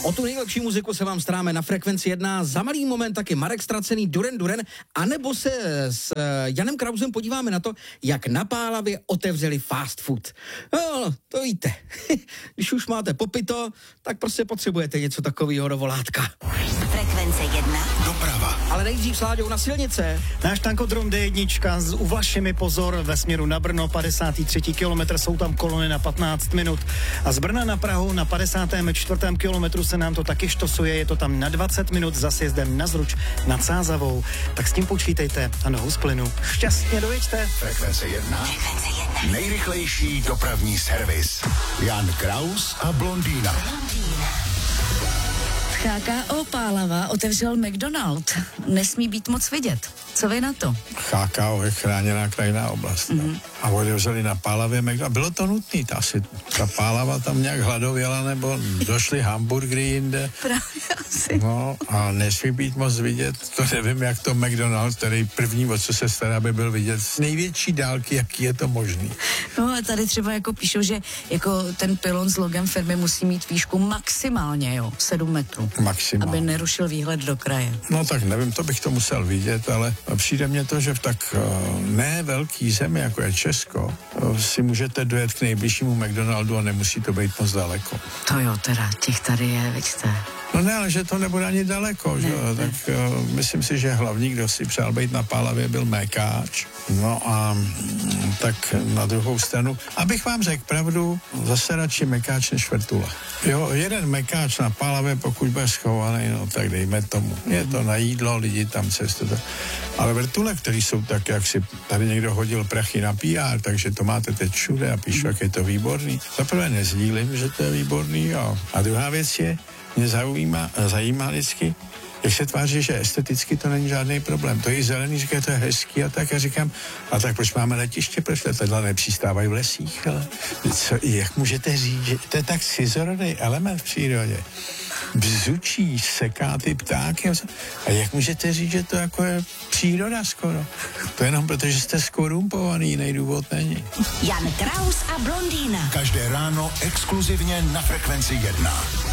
O tu nejlepší muziku se vám staráme na Frekvenci 1. Za malý moment taky Marek Ztracený, Duran, anebo se s Janem Krausem podíváme na to, jak na Pálavě otevřeli fast food. No, to víte. Když už máte popito, tak prostě potřebujete něco takového do volátka. Frekvence 1. Doprava. Ale nejdřív s Láďou na silnice. Náš tankodrom D1 s Uvlašimi, pozor, ve směru na Brno, 53. kilometr, jsou tam kolony na 15 minut. A z Brna na Prahu na 54. kilometru se nám to taky štosuje, je to tam na 20 minut za sjezdem na Zruč nad Sázavou. Tak s tím počítejte a nohu z plynu. Šťastně dojeďte. Frekvence 1. Nejrychlejší dopravní servis. Jan Kraus a Blondýna. HKO Pálava otevřel McDonald. Nesmí být moc vidět. Co vy na to? HKO je chráněná krajinná oblast. A otevřeli na Pálavě McDonald. Bylo to nutné, asi ta Pálava tam nějak hladověla, nebo došly hamburgery jinde. Právě asi. No a nesmí být moc vidět, to nevím, jak to McDonald, který první, o co se stará, by byl vidět z největší dálky, jaký je to možný. No a tady třeba jako píšou, že jako ten pylon s logem firmy musí mít výšku maximálně, 7 metrů. Maximálně. Aby nerušil výhled do kraje. No tak nevím, to bych to musel vidět, ale přijde mně to, že v tak ne velký zemi, jako je Česko, si můžete dojet k nejbližšímu McDonaldu a nemusí to být moc daleko. To jo, teda, těch tady je, vidíte. No ne, ale že to nebude ani daleko, ne, že? Tak myslím si, že hlavní, kdo si přál být na Pálavě, byl Mékáč. No a tak na druhou stranu, abych vám řekl pravdu, zase radši Mékáč než Vrtule. Jo, jeden Mékáč na Pálavě, pokud bude schovaný, no tak dejme tomu. Je to na jídlo, lidi tam cestují. Ale Vrtule, který jsou tak, jak si tady někdo hodil prachy na PR, takže to máte teď všude a píšu, jak je to výborný. Zaprvé nezdílím, že to je výborný, jo. A druhá věc je, mě zajímá vždycky, jak se tváří, že esteticky to není žádný problém. To je zelený, říká, to je hezký a tak. Já říkám, a tak proč máme letiště, proč letadla nepřistávají v lesích? Ale jak můžete říct, že to je tak schizorodý element v přírodě? Bzučí, seká ty ptáky. A jak můžete říct, že to jako je příroda skoro? To jenom proto, že jste skorumpovaný, jiný důvod není. Jan Kraus a Blondýna. Každé ráno exkluzivně na Frekvenci 1.